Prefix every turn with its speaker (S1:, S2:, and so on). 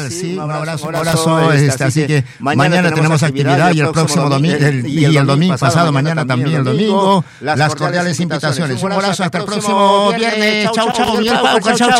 S1: igual, sí, un abrazo. Así que mañana tenemos actividad y el próximo domingo, y el domingo pasado, mañana también el domingo, las cordiales invitaciones. Un abrazo hasta el próximo viernes. Chau, chau, Miguel Pauca, chau.